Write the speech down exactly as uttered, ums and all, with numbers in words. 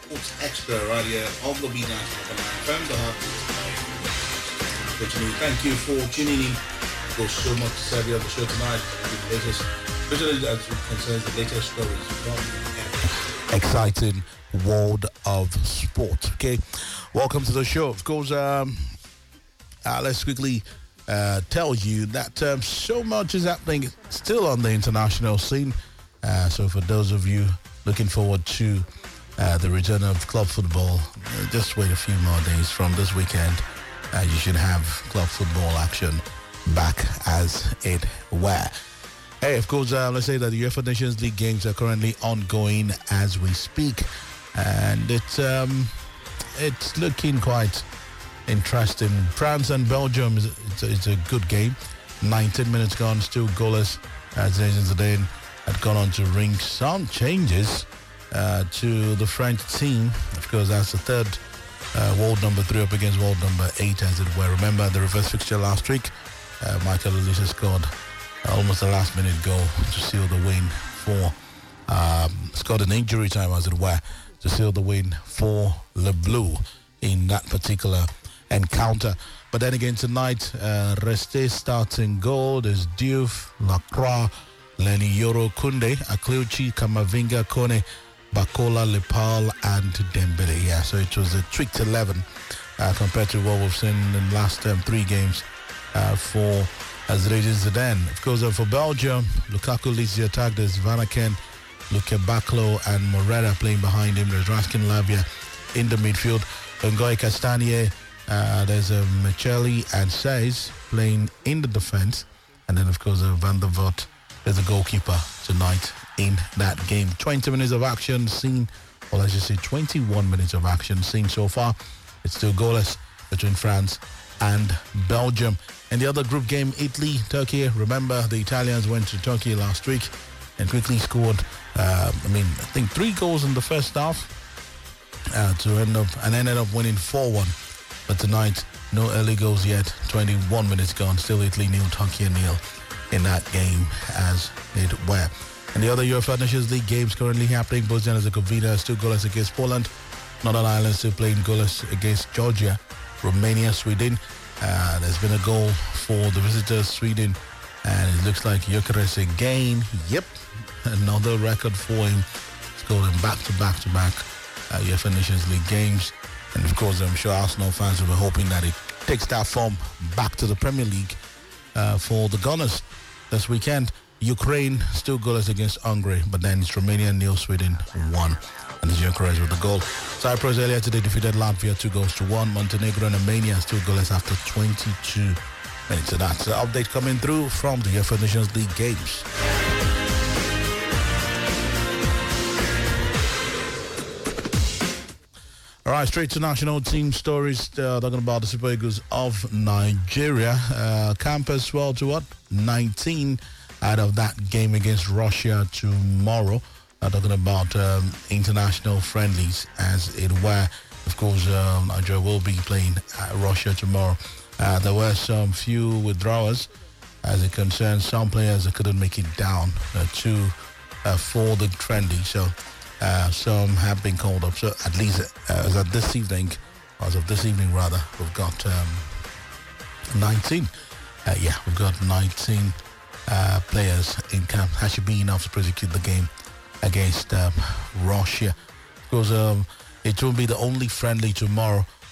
Sports Extra right here on the B National from the Hub. Thank you for tuning in. There's so much to say on the show tonight. The latest, especially as it concerns the latest stories from exciting world of sport. Okay, welcome to the show. Of course, um, uh, let's quickly uh, tell you that um, so much is happening still on the international scene. Uh, so for those of you looking forward to uh, the return of club football, uh, just wait a few more days from this weekend. Uh, you should have club football action back as it were. Hey, of course, uh, let's say that the UEFA Nations League games are currently ongoing as we speak, and it's um, it's looking quite interesting. France and Belgium is it's a, it's a good game. nineteen minutes gone, still goalless. As Nations Zidane had gone on to ring some changes uh, to the French team. Of course, that's the third uh, world number three up against world number eight, as it were. Remember the reverse fixture last week. Uh, Michael Olise scored uh, almost a last-minute goal to seal the win for. Um, scored an injury time, as it were, to seal the win for Le Bleu in that particular encounter. But then again tonight, uh, Reste starts in goal. There's Diouf, Lacroix, Lenny Yoro, Kunde, Akleuchi, Kamavinga, Kone, Bakola, Lepal, and Dembele. Yeah, so it was a tweaked eleven uh, compared to what we've seen in the last um, three games uh, for Zinedine Zidane. Of course, uh, for Belgium, Lukaku leads the attack. There's Van Aken, Luke Baklo, and Morera playing behind him. There's Raskin Lavia in the midfield. Ngoy Castagnier, uh, there's uh, Micheli and Says playing in the defense. And then, of course, uh, Van der Voort is the goalkeeper tonight in that game. twenty minutes of action seen, or let's just say twenty-one minutes of action seen so far. It's still goalless between France and Belgium. And the other group game, Italy, Turkey. Remember, the Italians went to Turkey last week and quickly scored, uh, I mean, I think three goals in the first half uh, to end up, and ended up winning four one. But tonight, no early goals yet. twenty-one minutes gone. Still Italy nil, Turkey nil in that game as it were. And the other UEFA Nations League games currently happening. Bosnia and Herzegovina still goalless against Poland. Northern Ireland still playing goalless against Georgia. Romania, Sweden. Uh, there's been a goal for the visitors, Sweden. And it looks like Gyökeres again. Yep, another record for him. Scoring back to back to back uh, UEFA Nations League games. And of course, I'm sure Arsenal fans will be hoping that it takes that form back to the Premier League uh, for the Gunners this weekend. Ukraine still goalless against Hungary, but then it's Romania nil, Sweden one. And it's Gyökeres with the goal. Cyprus earlier today defeated Latvia two goals to one. Montenegro and Armenia still goalless after twenty-two minutes. So that's the update coming through from the UEFA Nations League games. All right, straight to national team stories. Uh, talking about the Super Eagles of Nigeria. Uh, Campus well to what? nineteen out of that game against Russia tomorrow. Uh, talking about um, international friendlies, as it were. Of course, um, Nigeria will be playing at Russia tomorrow. Uh, there were some few withdrawals as it concerns some players that couldn't make it down uh, to uh, for the friendly. So uh, some have been called up. So at least uh, as of this evening, as of this evening rather, we've got um, nineteen. Uh, yeah, we've got nineteen uh, players in camp. That should be enough to prosecute the game against um, Russia. Because um, it will be the only friendly tomorrow